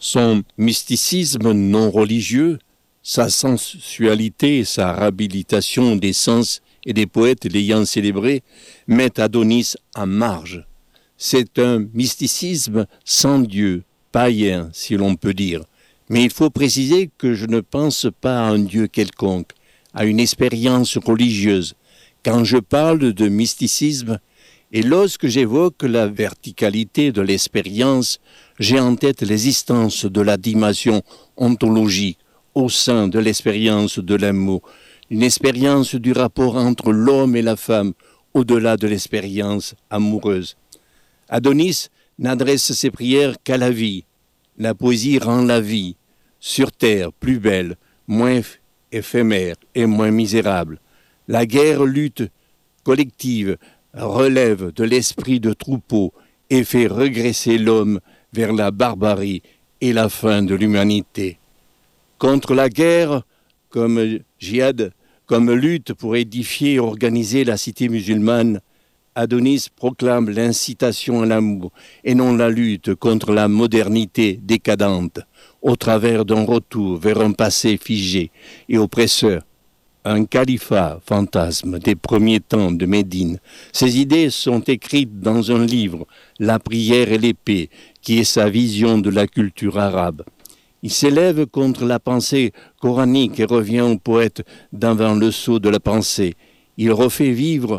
Son mysticisme non religieux, sa sensualité et sa réhabilitation des sens et des poètes l'ayant célébré mettent Adonis en marge. C'est un mysticisme sans Dieu, païen si l'on peut dire. Mais il faut préciser que je ne pense pas à un Dieu quelconque, à une expérience religieuse. Quand je parle de mysticisme, et lorsque j'évoque la verticalité de l'expérience, j'ai en tête l'existence de la dimension ontologique au sein de l'expérience de l'amour, une expérience du rapport entre l'homme et la femme au-delà de l'expérience amoureuse. Adonis n'adresse ses prières qu'à la vie. La poésie rend la vie, sur terre, plus belle, moins éphémère et moins misérable. La guerre, lutte collective, relève de l'esprit de troupeau et fait régresser l'homme vers la barbarie et la fin de l'humanité. Contre la guerre, comme djihad, comme lutte pour édifier et organiser la cité musulmane, Adonis proclame l'incitation à l'amour et non la lutte contre la modernité décadente au travers d'un retour vers un passé figé et oppresseur. Un califat fantasme des premiers temps de Médine. Ces idées sont écrites dans un livre, La prière et l'épée, qui est sa vision de la culture arabe. Il s'élève contre la pensée coranique et revient au poète d'avant le sceau de la pensée. Il refait vivre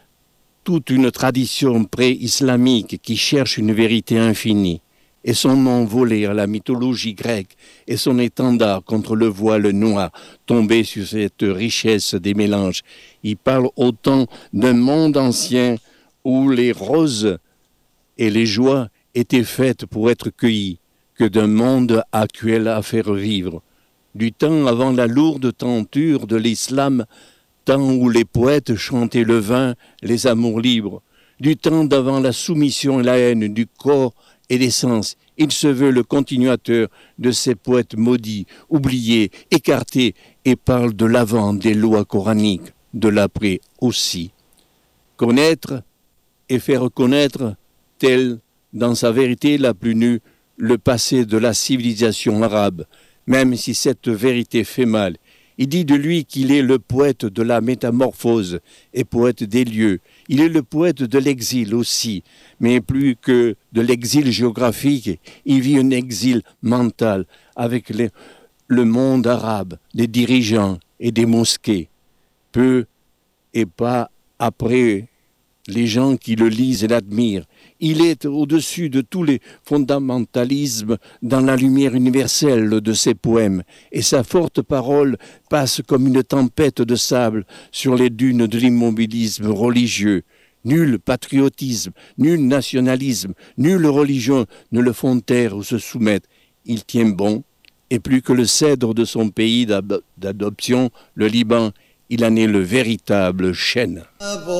toute une tradition pré-islamique qui cherche une vérité infinie. Et son nom volé à la mythologie grecque et son étendard contre le voile noir tombé sur cette richesse des mélanges. Il parle autant d'un monde ancien où les roses et les joies étaient faites pour être cueillies que d'un monde actuel à faire vivre. Du temps avant la lourde tenture de l'islam, temps où les poètes chantaient le vin, les amours libres, du temps d'avant la soumission et la haine du corps et des sens, il se veut le continuateur de ces poètes maudits, oubliés, écartés, et parle de l'avant des lois coraniques, de l'après aussi. Connaître et faire connaître, tel, dans sa vérité la plus nue, le passé de la civilisation arabe, même si cette vérité fait mal. Il dit de lui qu'il est le poète de la métamorphose et poète des lieux. Il est le poète de l'exil aussi, mais plus que de l'exil géographique, il vit un exil mental avec le monde arabe, des dirigeants et des mosquées. Peu et pas après les gens qui le lisent et l'admirent. Il est au-dessus de tous les fondamentalismes dans la lumière universelle de ses poèmes, et sa forte parole passe comme une tempête de sable sur les dunes de l'immobilisme religieux. Nul patriotisme, nul nationalisme, nulle religion ne le font taire ou se soumettre. Il tient bon, et plus que le cèdre de son pays d'adoption, le Liban, il en est le véritable chêne.